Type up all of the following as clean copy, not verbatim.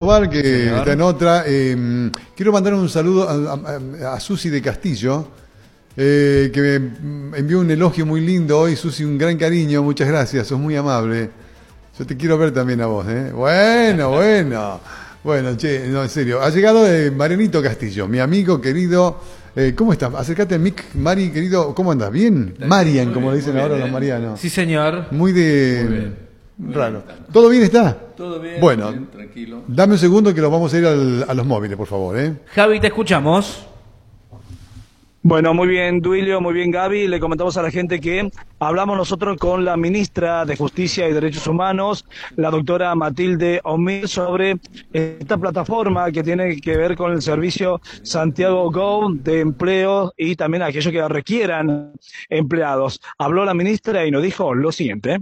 Pascual, que Señor. está en otra. Quiero mandar un saludo a Susi de Castillo, que me envió un elogio muy lindo hoy. Susi, un gran cariño, muchas gracias, sos muy amable. Yo te quiero ver también a vos, ¿eh? Bueno. Bueno, che, no, en serio. Ha llegado Marianito Castillo, mi amigo querido. ¿Cómo estás? Acércate, Mick, Mari, querido. ¿Cómo andas? ¿Bien? Marian, muy como bien, le dicen muy ahora bien, los marianos. Sí, señor. Muy de... Muy bien, muy raro. bien. ¿Todo bien está? Todo bien, Bueno, bien, tranquilo. dame un segundo que nos vamos a ir a los móviles, por favor, ¿eh? Javi, te escuchamos. Bueno, muy bien, Duilio, muy bien, Gaby. Le comentamos a la gente que hablamos nosotros con la ministra de Justicia y Derechos Humanos, la doctora Matilde Omil, sobre esta plataforma que tiene que ver con el servicio Santiago Go de empleo y también aquellos que requieran empleados. Habló la ministra y nos dijo lo siguiente.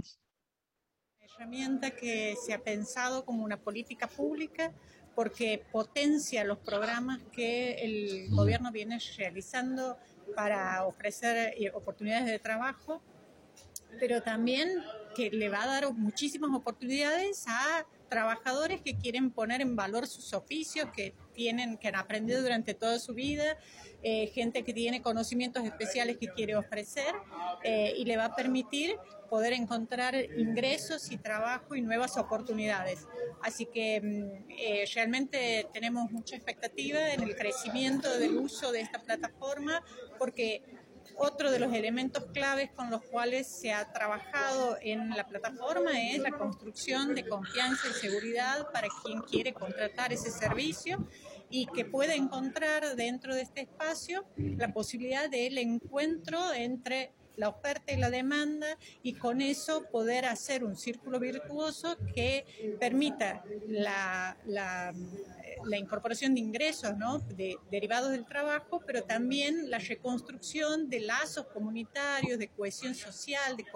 Herramienta que se ha pensado como una política pública porque potencia los programas que el gobierno viene realizando para ofrecer oportunidades de trabajo, pero también que le va a dar muchísimas oportunidades a trabajadores que quieren poner en valor sus oficios, que han aprendido durante toda su vida, gente que tiene conocimientos especiales que quiere ofrecer, y le va a permitir poder encontrar ingresos y trabajo y nuevas oportunidades. Así que realmente tenemos mucha expectativa en el crecimiento del uso de esta plataforma, porque otro de los elementos claves con los cuales se ha trabajado en la plataforma es la construcción de confianza y seguridad para quien quiere contratar ese servicio y que pueda encontrar dentro de este espacio la posibilidad del encuentro entre la oferta y la demanda, y con eso poder hacer un círculo virtuoso que permita la incorporación de ingresos, ¿no?, derivados del trabajo, pero también la reconstrucción de lazos comunitarios, de cohesión social, de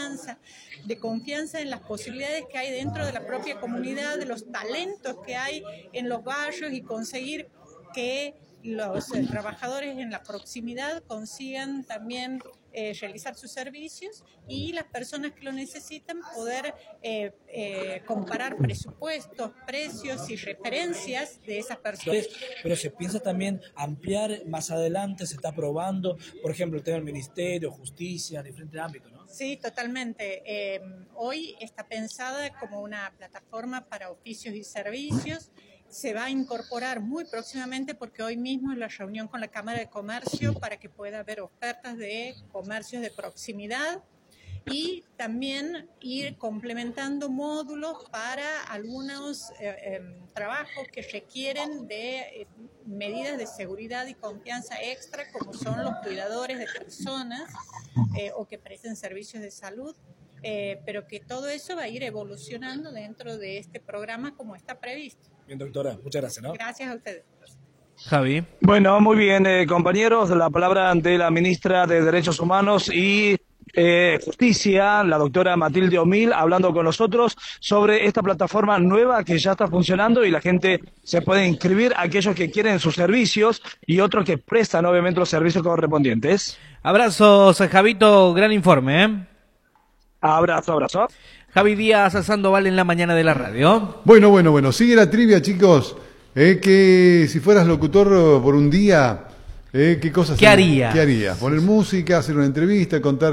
confianza en las posibilidades que hay dentro de la propia comunidad, de los talentos que hay en los barrios, y conseguir que los trabajadores en la proximidad consigan también realizar sus servicios, y las personas que lo necesitan poder comparar presupuestos, precios y referencias de esas personas. Pero se piensa también ampliar más adelante, se está probando, por ejemplo, el tema del Ministerio, Justicia, diferentes ámbitos, ¿no? Sí, totalmente. Hoy está pensada como una plataforma para oficios y servicios. Se va a incorporar muy próximamente, porque hoy mismo es la reunión con la Cámara de Comercio para que pueda haber ofertas de comercios de proximidad, y también ir complementando módulos para algunos trabajos que requieren de medidas de seguridad y confianza extra, como son los cuidadores de personas o que presten servicios de salud. Pero que todo eso va a ir evolucionando dentro de este programa como está previsto. Bien, doctora, muchas gracias, ¿no? Gracias a ustedes. Javi. Bueno, muy bien, compañeros, la palabra de la ministra de Derechos Humanos y Justicia, la doctora Matilde Omil, hablando con nosotros sobre esta plataforma nueva que ya está funcionando, y la gente se puede inscribir, aquellos que quieren sus servicios y otros que prestan obviamente los servicios correspondientes. Abrazos, Javito, gran informe, ¿eh? Abrazo. Javi Díaz Sandoval en la mañana de la radio. Bueno. Sigue la trivia, chicos. Que si fueras locutor por un día, ¿qué cosas ¿Qué harías? ¿Qué harías? ¿Poner música, hacer una entrevista, contar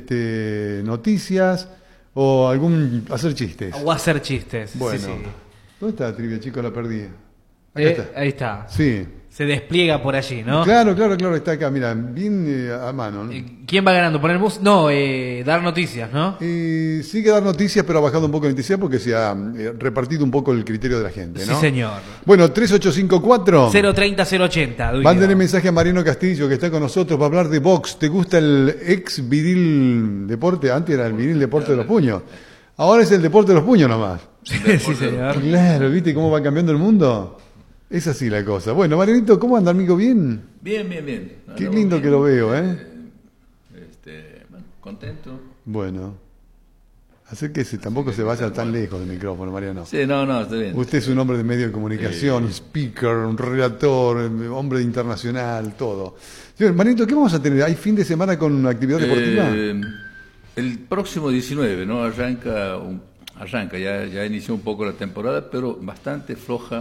noticias o hacer chistes? O hacer chistes. Bueno. Sí. ¿Dónde está la trivia, chicos? La perdí. Acá está. Ahí está. Sí. Se despliega por allí, ¿no? Claro, está acá, mira, bien a mano, ¿no? ¿Quién va ganando? ¿Poner música? No, dar noticias, ¿no? Sí que dar noticias, pero ha bajado un poco la intensidad porque se ha repartido un poco el criterio de la gente, ¿no? Sí, señor. Bueno, 3854 030 080. Mándenle mensaje a Mariano Castillo, que está con nosotros para hablar de box. ¿Te gusta el ex viril deporte? Antes era el viril deporte de los puños. Ahora es el deporte de los puños nomás. Sí, señor. Claro, ¿viste cómo va cambiando el mundo? Es así la cosa. Bueno, Marianito, ¿cómo anda, amigo? ¿Bien? Bien. Qué lindo que lo veo, ¿eh? Bueno, contento. Bueno. Acérquese, tampoco se vaya tan lejos del micrófono, Mariano. Sí, no, está bien. Usted es un hombre de medio de comunicación, speaker, un relator, hombre internacional, todo. Señor, Marianito, ¿qué vamos a tener? ¿Hay fin de semana con actividad deportiva? El próximo 19, ¿no? Arranca, ya inició un poco la temporada, pero bastante floja